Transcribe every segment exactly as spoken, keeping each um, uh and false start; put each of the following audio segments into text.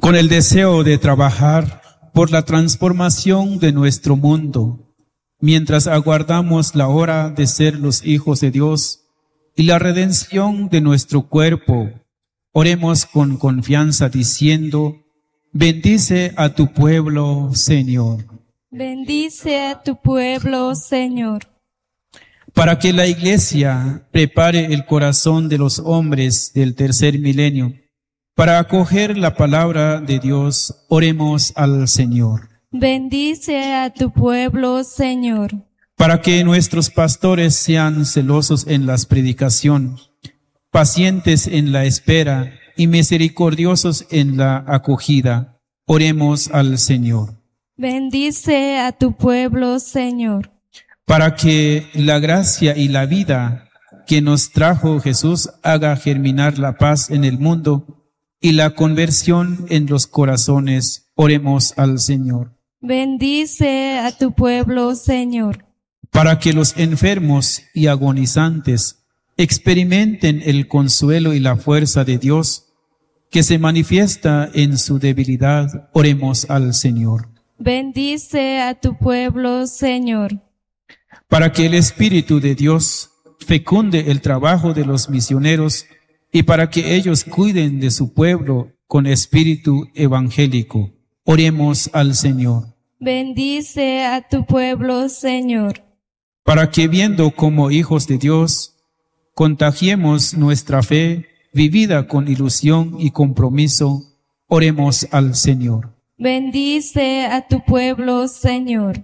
con el deseo de trabajar por la transformación de nuestro mundo, mientras aguardamos la hora de ser los hijos de Dios y la redención de nuestro cuerpo. Oremos con confianza diciendo: bendice a tu pueblo, Señor. Bendice a tu pueblo, Señor. Para que la Iglesia prepare el corazón de los hombres del tercer milenio para acoger la palabra de Dios, oremos al Señor. Bendice a tu pueblo, Señor. Para que nuestros pastores sean celosos en las predicaciones, pacientes en la espera y misericordiosos en la acogida, oremos al Señor. Bendice a tu pueblo, Señor. Para que la gracia y la vida que nos trajo Jesús haga germinar la paz en el mundo y la conversión en los corazones, oremos al Señor. Bendice a tu pueblo, Señor. Para que los enfermos y agonizantes experimenten el consuelo y la fuerza de Dios que se manifiesta en su debilidad, oremos al Señor. Bendice a tu pueblo, Señor. Para que el Espíritu de Dios fecunde el trabajo de los misioneros y para que ellos cuiden de su pueblo con espíritu evangélico, oremos al Señor. Bendice a tu pueblo, Señor. Para que viendo como hijos de Dios, contagiemos nuestra fe vivida con ilusión y compromiso, oremos al Señor. Bendice a tu pueblo, Señor.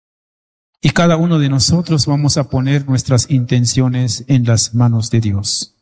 Y cada uno de nosotros vamos a poner nuestras intenciones en las manos de Dios.